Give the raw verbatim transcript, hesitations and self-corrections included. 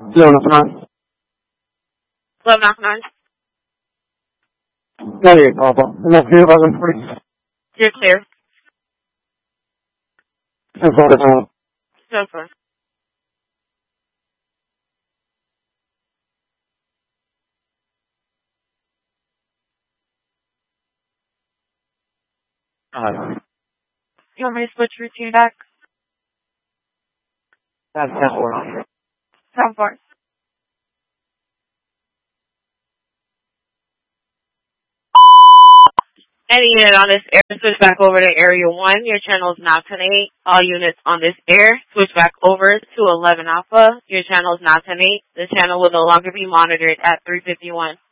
Zero nine. eleven off nine. ninety-eight Alpha. And that's the eleven forty. You're clear. ten four now. ten four. Uh, You want me to switch routine back? that's ten four. ten four. Any unit on this air, switch back over to Area one. Your channel is now ten eight. All units on this air, switch back over to eleven Alpha. Your channel is now ten eight. The channel will no longer be monitored at three fifty-one.